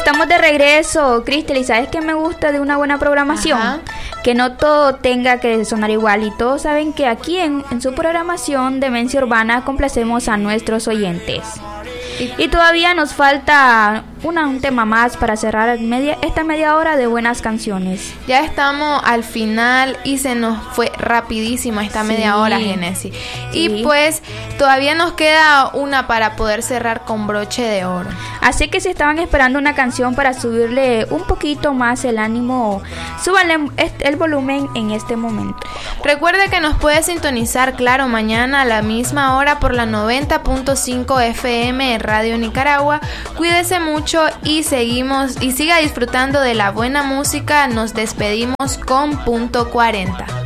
estamos de regreso, Cristel, y ¿sabes qué me gusta de una buena programación? Ajá. Que no todo tenga que sonar igual, y todos saben que aquí en su programación Demencia Urbana complacemos a nuestros oyentes. Y todavía nos falta un tema más para cerrar esta media hora de buenas canciones. Ya estamos al final y se nos fue rapidísima esta media hora, Génesis. Sí. Y pues todavía nos queda una para poder cerrar con broche de oro. Así que si estaban esperando una canción para subirle un poquito más el ánimo, súbanle el volumen en este momento. Recuerde que nos puede sintonizar, claro, mañana a la misma hora por la 90.5 FM Radio Nicaragua. Cuídese mucho y siga disfrutando de la buena música. Nos despedimos con Punto 40.